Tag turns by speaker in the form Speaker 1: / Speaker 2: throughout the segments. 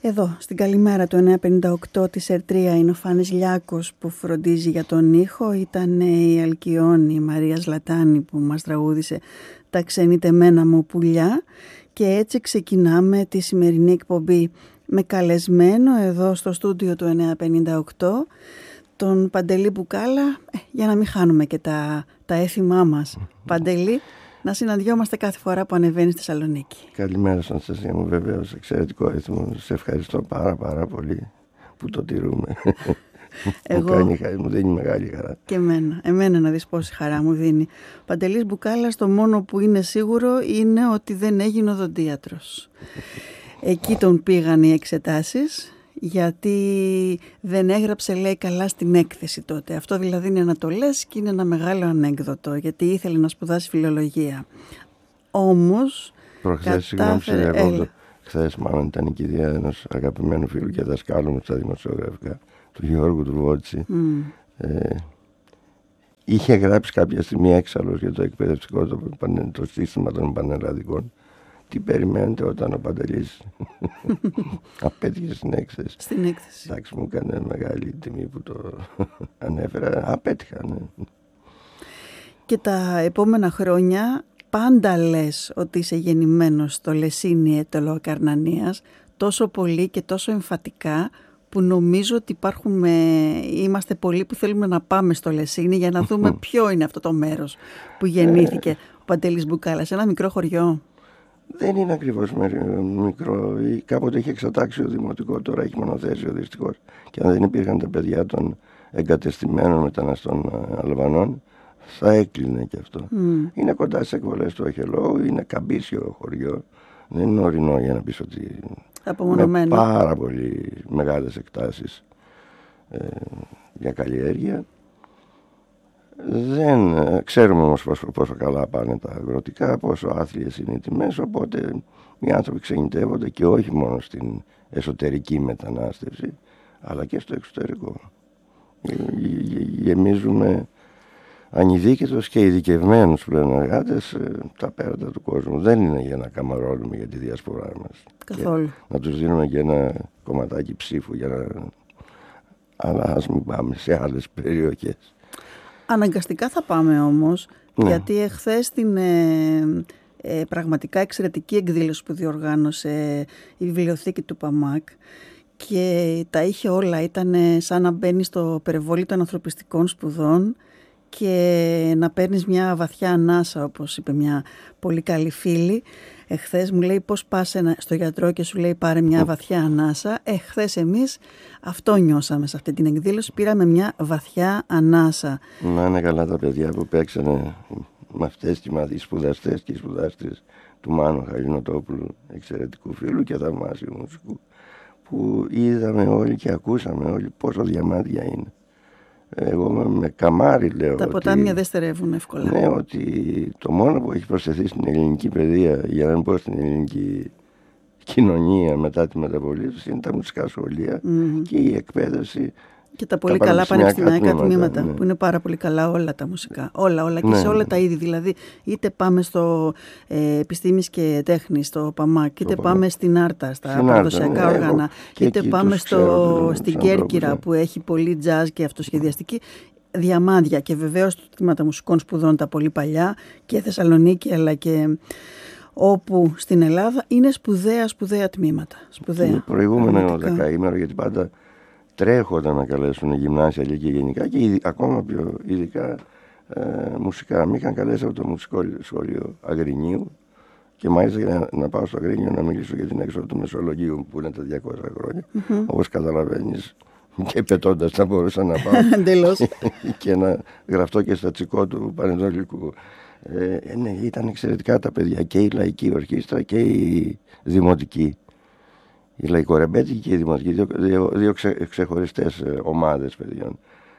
Speaker 1: Εδώ, στην καλημέρα του 958 της ΕΡΤΡΙΑ είναι ο Φάνης Λιάκος που φροντίζει για τον ήχο. Ήταν η Αλκιόνη, η Μαρία Ζλατάνη που μας τραγούδισε «Τα ξενιτεμένα μου πουλιά». Και έτσι ξεκινάμε τη σημερινή εκπομπή με καλεσμένο εδώ στο στούντιο του 958 τον Παντελή Μπουκάλα, για να μην χάνουμε και τα έθιμά μας. Παντελή, να συναντιόμαστε κάθε φορά που ανεβαίνει στη Θεσσαλονίκη.
Speaker 2: Καλημέρα σας, Αναστασία μου, βεβαίως, εξαιρετικό έθιμο. Σε ευχαριστώ πάρα πολύ που το τηρούμε. Μου δίνει μεγάλη χαρά.
Speaker 1: Και εμένα να δεις πόση χαρά μου δίνει. Παντελής Μπουκάλας, το μόνο που είναι σίγουρο είναι ότι δεν έγινε οδοντίατρος. Εκεί τον πήγαν οι εξετάσεις, γιατί δεν έγραψε, λέει, καλά στην έκθεση τότε. Αυτό δηλαδή είναι να το λες και είναι ένα μεγάλο ανέκδοτο, γιατί ήθελε να σπουδάσει φιλολογία. Όμως
Speaker 2: προχθές, χθες μάλλον ήταν η κηδεία ενός αγαπημένου φίλου και δασκάλου μου στα δημοσιογραφικά, του Γιώργου του Βότση. Είχε γράψει κάποια στιγμή έξαλλος για το εκπαιδευτικό, το σύστημα των πανελλαδικών. Τι περιμένετε όταν ο Παντελής απέτυχε στην έκθεση. Εντάξει, μου έκανε μεγάλη τιμή που το ανέφερα. Απέτυχα, ναι.
Speaker 1: Και τα επόμενα χρόνια πάντα λες ότι είσαι γεννημένος στο Λεσίνι Έτωλο Ακαρνανίας, τόσο πολύ και τόσο εμφατικά, που νομίζω ότι είμαστε πολλοί που θέλουμε να πάμε στο Λεσίνι για να δούμε ποιο είναι αυτό το μέρος που γεννήθηκε ο Παντελής Μπουκάλας. Ένα μικρό χωριό.
Speaker 2: Δεν είναι ακριβώς μικρό. Κάποτε είχε εξατάξει ο δημοτικό, τώρα έχει μονοθέσιο δυστυχώς. Και αν δεν υπήρχαν τα παιδιά των εγκατεστημένων μεταναστών Αλβανών, θα έκλεινε και αυτό. Είναι κοντά στις εκβολές του Αχελώου, είναι καμπίσιο χωριό. Δεν είναι ορεινό για να πεις ότι με πάρα πολύ μεγάλες εκτάσεις για καλλιέργεια. Δεν ξέρουμε όμως πόσο καλά πάνε τα αγροτικά, πόσο άθλιες είναι οι τιμές, οπότε οι άνθρωποι ξενιτεύονται και όχι μόνο στην εσωτερική μετανάστευση, αλλά και στο εξωτερικό. Γεμίζουμε ανειδίκητος και ειδικευμένους πλέον εργάτες τα πέρατα του κόσμου. Δεν είναι για να καμαρώνουμε για τη διασπορά μας.
Speaker 1: Καθόλου.
Speaker 2: Να τους δίνουμε και ένα κομματάκι ψήφου, αλλά ας μην πάμε σε άλλες περιοχές.
Speaker 1: Αναγκαστικά θα πάμε όμως, γιατί εχθές την πραγματικά εξαιρετική εκδήλωση που διοργάνωσε η βιβλιοθήκη του ΠΑΜΑΚ και τα είχε όλα, ήταν σαν να μπαίνεις στο περιβόλι των ανθρωπιστικών σπουδών και να παίρνεις μια βαθιά ανάσα, όπως είπε μια πολύ καλή φίλη. Εχθές μου λέει πώς πας στο γιατρό και σου λέει πάρε μια βαθιά ανάσα. Εχθές εμείς αυτό νιώσαμε σε αυτή την εκδήλωση, πήραμε μια βαθιά ανάσα.
Speaker 2: Να είναι καλά τα παιδιά που παίξανε με αυτές οι σπουδαστές και οι σπουδάστες του Μάνου Χαλινοτόπουλου, εξαιρετικού φίλου και θαυμάσιου μουσικού, που είδαμε όλοι και ακούσαμε όλοι πόσο διαμάντια είναι. Εγώ με καμάρι λέω.
Speaker 1: Τα ποτάμια δεν στερεύουν εύκολα.
Speaker 2: Ναι, ότι το μόνο που έχει προσθεθεί στην ελληνική παιδεία, για να μην πω στην ελληνική κοινωνία μετά τη μεταπολίτευση, είναι τα μουσικά σχολεία και η εκπαίδευση.
Speaker 1: Και τα πολύ καλά πανεπιστημιακά τμήματα, που είναι πάρα πολύ καλά όλα τα μουσικά. Όλα και σε όλα τα είδη. Δηλαδή, είτε πάμε στο επιστήμης και τέχνης, στο ΠΑΜΑΚ, είτε πάμε στην Άρτα, στα παραδοσιακά όργανα, είτε πάμε στην Κέρκυρα που έχει πολύ τζάζ και αυτοσχεδιαστική. Διαμάντια και βεβαίως τμήματα μουσικών σπουδών τα πολύ παλιά και Θεσσαλονίκη, αλλά και όπου στην Ελλάδα είναι σπουδαία τμήματα.
Speaker 2: Το προηγούμενο δεκαήμερο, γιατί πάντα τρέχω όταν με καλέσουν γυμνάσια και γενικά και ακόμα πιο ειδικά μουσικά. Με είχαν καλέσει από το μουσικό σχολείο Αγρινίου και μάλιστα για να πάω στο Αγρίνιο να μιλήσω για την έξοδο του Μεσολογίου που είναι τα 200 χρόνια. Όπως καταλαβαίνεις, και πετώντας θα μπορούσα να πάω και να γραφτώ και στα τσικό του Πανετολικού. Ναι, ήταν εξαιρετικά τα παιδιά, και η λαϊκή ορχήστρα και η δημοτική. Η λαϊκορεμπέτικη και η δημοτική, δύο ξεχωριστές ομάδες παιδιών.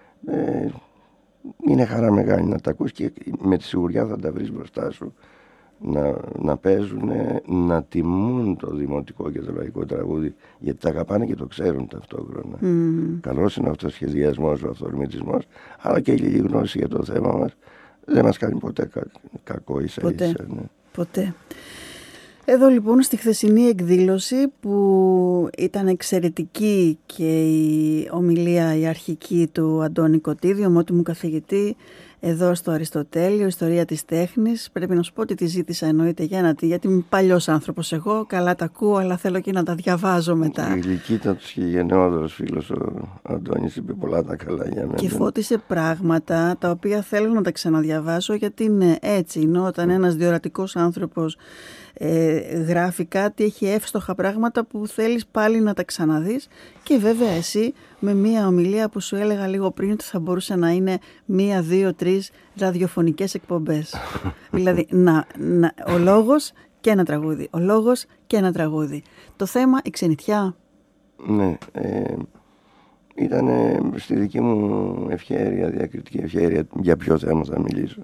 Speaker 2: Είναι χαρά μεγάλη να τα ακούς και με τη σιγουριά θα τα βρεις μπροστά σου να παίζουν, να τιμούν το δημοτικό και το λαϊκό τραγούδι, γιατί τα αγαπάνε και το ξέρουν ταυτόχρονα. Καλός είναι αυτός ο σχεδιασμός, ο αυθορμητισμός, αλλά και η λίγη γνώση για το θέμα μας δεν μας κάνει ποτέ κακό ίσα-ίσα.
Speaker 1: Ποτέ. Εδώ λοιπόν στη χθεσινή εκδήλωση που ήταν εξαιρετική και η ομιλία η αρχική του Αντώνη Κωτίδη, ομότιμου καθηγητή εδώ στο Αριστοτέλειο, Ιστορία της Τέχνης. Πρέπει να σου πω ότι τη ζήτησα εννοείται γιατί είμαι παλιός άνθρωπος εγώ, καλά τα ακούω, αλλά θέλω και να τα διαβάζω μετά.
Speaker 2: Η γλυκύτατος και γενναιόδωρος φίλος ο Αντώνης είπε πολλά τα καλά για μένα.
Speaker 1: Και φώτισε πράγματα τα οποία θέλω να τα ξαναδιαβάσω, γιατί είναι έτσι, ενώ όταν ένας διορατικός άνθρωπος γράφει κάτι, έχει εύστοχα πράγματα που θέλεις πάλι να τα ξαναδείς. Και βέβαια εσύ με μία ομιλία που σου έλεγα λίγο πριν ότι θα μπορούσε να είναι 1, 2, 3 ραδιοφωνικές εκπομπές. Δηλαδή ο λόγος και ένα τραγούδι, ο λόγος και ένα τραγούδι. Το θέμα η ξενιτιά.
Speaker 2: Ναι, ήταν στη δική μου ευχέρεια, διακριτική ευχέρεια, για ποιο θέμα θα μιλήσω.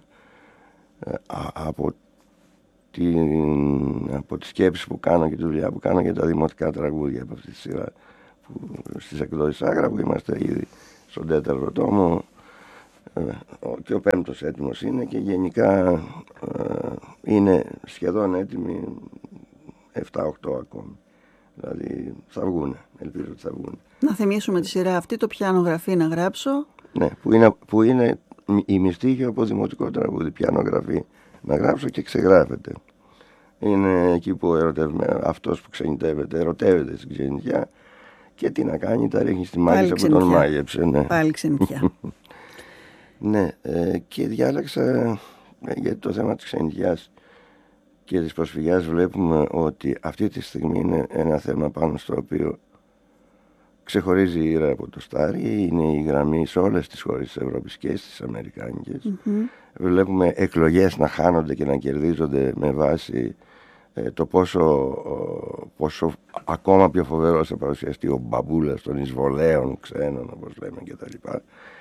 Speaker 2: Από τις σκέψεις που κάνω και τη δουλειά που κάνω για τα δημοτικά τραγούδια από αυτή τη σειρά στις εκδόσεις Άγρα, που είμαστε ήδη στον 4ο τόμο και ο 5ος έτοιμος είναι, και γενικά είναι σχεδόν έτοιμοι 7-8 ακόμη. Δηλαδή θα βγουν, ελπίζω ότι θα βγουν.
Speaker 1: Να θυμίσουμε τη σειρά αυτή, το πιάνο γραφή να γράψω.
Speaker 2: Ναι, που είναι η μυστήχη από δημοτικό τραγούδι, πιάνο γραφή να γράψω, και ξεγράφεται. Είναι εκεί που αυτός που ξενιτεύεται, ερωτεύεται στην ξενιτιά, και τι να κάνει, τα ρίχνει στη μάγισσα που τον μάγεψε. Ναι.
Speaker 1: Πάλι ξενιτιά.
Speaker 2: Ναι, και διάλεξα γιατί το θέμα της ξενιτιάς και της προσφυγιάς βλέπουμε ότι αυτή τη στιγμή είναι ένα θέμα πάνω στο οποίο ξεχωρίζει η Ήρα από το Στάρι. Είναι η γραμμή σε όλες τις χώρες της Ευρώπης και στις Αμερικάνικες. Βλέπουμε εκλογές να χάνονται και να κερδίζονται με βάση το πόσο ακόμα πιο φοβερός θα παρουσιαστεί ο μπαμπούλας των εισβολέων ξένων, όπως λέμε, κτλ.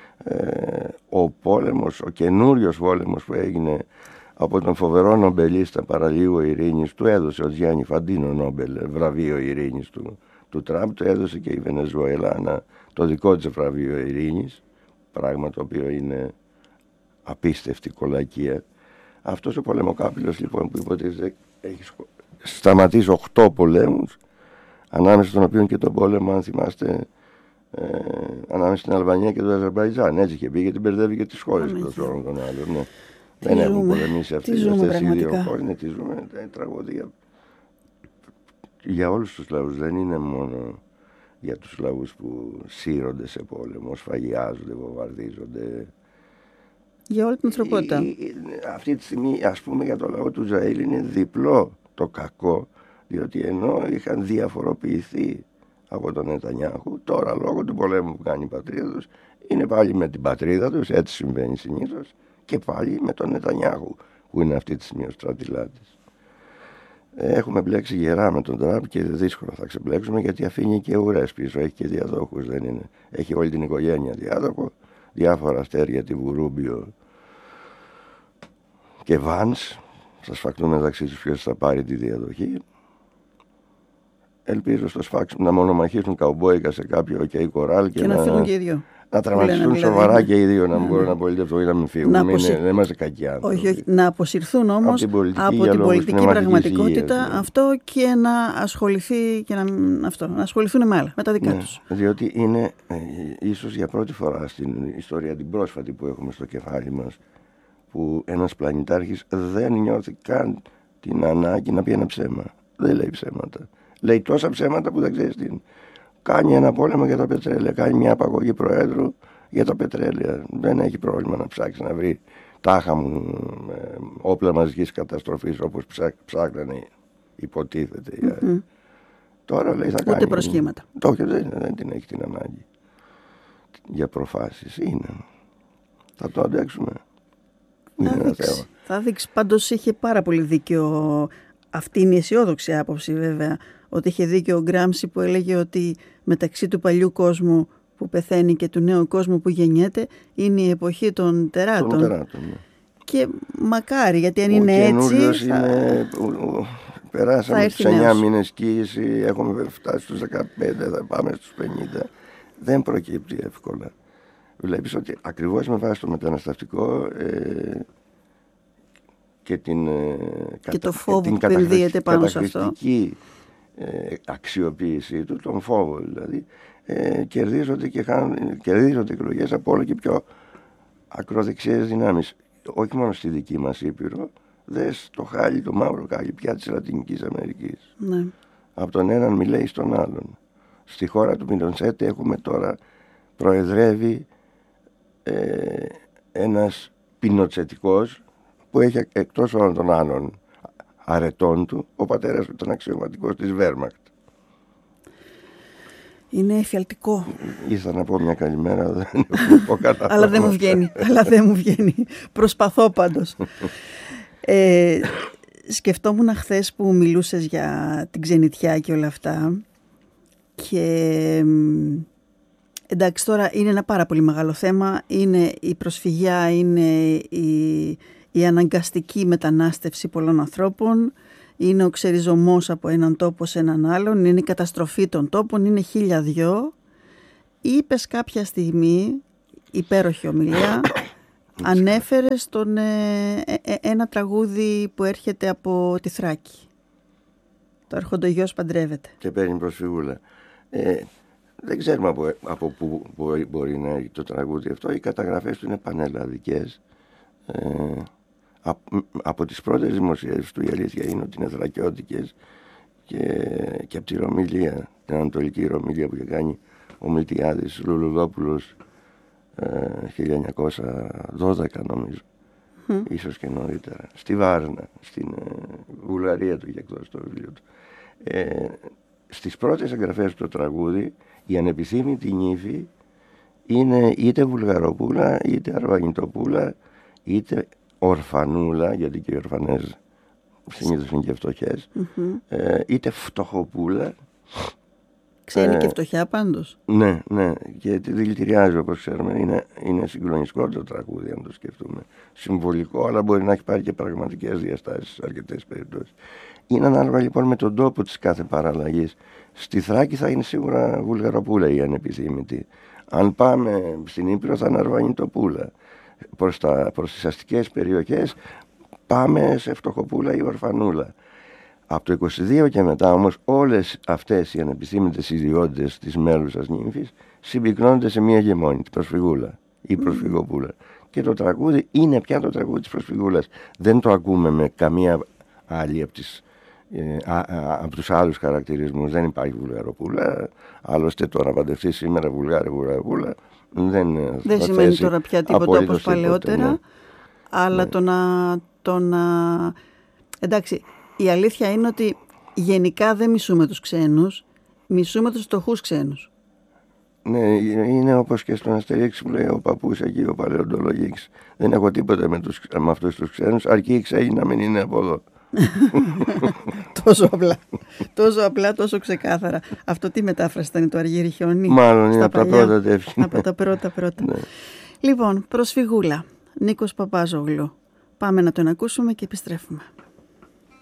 Speaker 2: Ο πόλεμος, ο καινούριος πόλεμος που έγινε από τον φοβερό νομπελίστα παραλίγο ειρήνης, του έδωσε ο Γιάννη Φαντίνο Νόμπελ βραβείο ειρήνης του Τραμπ, το έδωσε και η Βενεζουέλα το δικό της βραβείο ειρήνης, πράγμα το οποίο είναι απίστευτη κολακία. Αυτός ο πολεμοκάπηλος λοιπόν που υποτίθεται έχει σταματήσει 8 πολέμους, ανάμεσα στον οποίο και τον πόλεμο, αν θυμάστε, ανάμεσα στην Αλβανία και το Αζερμπαϊτζάν. Έτσι είχε πει, γιατί μπερδεύει και τις χώρες των άλλων. Ναι. Δεν έχουν πολεμήσει αυτές οι δύο χώρες. Ναι, τι ζούμε, τραγωδία για όλους τους λαούς. Δεν είναι μόνο για τους λαούς που σύρονται σε πόλεμο, σφαγιάζονται, βομβαρδίζονται.
Speaker 1: Για όλη την ανθρωπότητα.
Speaker 2: Αυτή τη στιγμή, ας πούμε, για το λαό του Ισραήλ είναι διπλό το κακό, διότι ενώ είχαν διαφοροποιηθεί από τον Νετανιάχου, τώρα λόγω του πολέμου που κάνει η πατρίδα τους, είναι πάλι με την πατρίδα τους, έτσι συμβαίνει συνήθως, και πάλι με τον Νετανιάχου, που είναι αυτή τη στιγμή ο στρατηλάτης. Έχουμε μπλέξει γερά με τον Τραμπ και δύσκολα θα ξεμπλέξουμε, γιατί αφήνει και ουρές πίσω, έχει και διαδόχους, δεν είναι. Έχει όλη την οικογένεια διάδοχο, διάφορα αστέρια, τη Βουρούμπιο και Βάνς, θα σφαχτούν μεταξύ τους ποιος θα πάρει τη διαδοχή. Ελπίζω στο σφάξ να μονομαχήσουν καουμπόικα σε κάποιο κοράλ και
Speaker 1: να φύγουν και οι δύο.
Speaker 2: Να τραυματιστούν σοβαρά και οι δύο, να μπορούν να πολιτευτούν ή να μην φύγουν. Δεν είμαστε κακοί άνθρωποι.
Speaker 1: Όχι, να αποσυρθούν όμως από την πολιτική πραγματικότητα αυτό, και να ασχοληθεί και να ασχοληθούν με άλλα, με τα δικά τους.
Speaker 2: Διότι είναι ίσως για πρώτη φορά στην ιστορία την πρόσφατη που έχουμε στο κεφάλι μας, που ένας πλανητάρχης δεν νιώθει καν την ανάγκη να πει ένα ψέμα. Δεν λέει ψέματα. Λέει τόσα ψέματα που δεν ξέρεις τι. Κάνει ένα πόλεμο για τα πετρέλαια, κάνει μια απαγωγή προέδρου για τα πετρέλαια. Δεν έχει πρόβλημα να ψάξει να βρει τάχα μου όπλα μαζικής καταστροφής, όπως ψάχνανε, υποτίθεται. Τώρα λέει θα κάνει.
Speaker 1: Ούτε προσχήματα.
Speaker 2: Όχι, δεν την έχει την ανάγκη. Για προφάσεις είναι. Θα το αντέξουμε.
Speaker 1: Θα δείξει. Πάντως είχε πάρα πολύ δίκιο. Αυτή είναι η αισιόδοξη άποψη, βέβαια, ότι είχε δίκιο ο Γκράμψη που έλεγε ότι μεταξύ του παλιού κόσμου που πεθαίνει και του νέου κόσμου που γεννιέται είναι η εποχή των τεράτων.
Speaker 2: Ναι.
Speaker 1: Και μακάρι, γιατί αν είναι έτσι
Speaker 2: περάσαμε τους 9 μήνες κύηση, έχουμε φτάσει στους 15, θα πάμε στους 50. Δεν προκύπτει εύκολα. Βλέπεις ότι ακριβώς με βάση το μεταναστευτικό
Speaker 1: και το φόβο που επενδύεται πάνω σε αυτό.
Speaker 2: Καταχρηστική αξιοποίησή του, τον φόβο δηλαδή, κερδίζονται εκλογές από όλο και πιο ακροδεξιές δυνάμεις. Όχι μόνο στη δική μας Ήπειρο, δες το χάλι, το μαύρο χάλι πια της Λατινικής Αμερικής.
Speaker 1: Ναι.
Speaker 2: Από τον έναν μιλάει στον άλλον. Στη χώρα του Πινοσέτ έχουμε τώρα, προεδρεύει ένας πινοτσετικός που έχει εκτός όλων των άλλων αρετών του, ο πατέρας του ήταν αξιωματικός της Βέρμακτ.
Speaker 1: Είναι εφιαλτικό.
Speaker 2: Ήθελα να πω μια καλημέρα, δεν πω καλά.
Speaker 1: Αλλά δεν μου βγαίνει. Προσπαθώ πάντως. Σκεφτόμουν χθες που μιλούσες για την ξενιτιά και όλα αυτά. Και εντάξει, τώρα είναι ένα πάρα πολύ μεγάλο θέμα. Είναι η προσφυγιά, είναι η αναγκαστική μετανάστευση πολλών ανθρώπων. Είναι ο ξεριζωμός από έναν τόπο σε έναν άλλον, είναι η καταστροφή των τόπων, είναι 1002. Είπες κάποια στιγμή, υπέροχη ομιλία, ανέφερες ένα τραγούδι που έρχεται από τη Θράκη. Το Αρχοντογιός παντρεύεται. Και
Speaker 2: παίρνει προσφυγούλα. Δεν ξέρουμε από πού μπορεί να έχει το τραγούδι αυτό. Οι καταγραφές του είναι πανελλαδικές. Από τις πρώτες δημοσίευσεις του, η αλήθεια είναι ότι είναι θρακιώτικες, και από τη Ρωμιλία, την Ανατολική Ρωμιλία που είχε κάνει ο Μιλτιάδης Λουλουδόπουλος 1912 νομίζω, ίσως και νωρίτερα, στη Βάρνα, στην Βουλγαρία του είχε εκδώσει το βιβλίο του. Στις πρώτες εγγραφές του το τραγούδι, η ανεπιθύμητη νύφη είναι είτε βουλγαροπούλα, είτε αρβανιτοπούλα, είτε ορφανούλα, γιατί και οι ορφανές συνήθως είναι και φτωχές, είτε φτωχοπούλα.
Speaker 1: Ξένη και φτωχιά πάντως.
Speaker 2: Ναι, και τη δηλητηριάζει, όπως ξέρουμε. Είναι συγκλονιστικό το τραγούδι, αν το σκεφτούμε. Συμβολικό, αλλά μπορεί να έχει πάρει και πραγματικές διαστάσεις σε αρκετές περιπτώσεις. Είναι ανάλογα λοιπόν με τον τόπο της κάθε παραλλαγής. Στη Θράκη θα είναι σίγουρα βουλγαροπούλα η ανεπιθύμητη. Αν πάμε στην Ήπειρο θα είναι αρβανιτοπούλα. Προς τις αστικές περιοχές πάμε σε φτωχοπούλα ή ορφανούλα. Από το 22 και μετά όμως όλες αυτές οι ανεπιθύμητες ιδιότητες της μέλουσας νύμφης συμπυκνώνονται σε μία γεμόνη, την προσφυγούλα ή προσφυγοπούλα. Και το τραγούδι είναι πια το τραγούδι της προσφυγούλας. Δεν το ακούμε με καμία άλλη από τους άλλους χαρακτηρισμούς. Δεν υπάρχει βουλγαροπούλα. Άλλωστε το να παντευτεί σήμερα βουλγαροπούλα δεν
Speaker 1: σημαίνει τώρα πια τίποτα όπως παλαιότερα. Ναι. Αλλά ναι. Εντάξει, η αλήθεια είναι ότι γενικά δεν μισούμε τους ξένους, μισούμε τους φτωχούς ξένους.
Speaker 2: Ναι, είναι όπως και στον Αστερίξ που λέει ο παππούς εκεί, ο παλαιοντολογίξ. Δεν έχω τίποτα με αυτούς τους ξένους, αρκεί οι ξένοι να μην είναι από εδώ.
Speaker 1: Τόσο απλά, τόσο ξεκάθαρα. Αυτό τι μετάφραση ήταν, το Αργύρι Χιόνι?
Speaker 2: Μάλλον είναι από τα πρώτα τεύχη.
Speaker 1: Από τα πρώτα. Ναι. Λοιπόν, προσφυγούλα, Νίκος Παπάζογλου. Πάμε να τον ακούσουμε και επιστρέφουμε.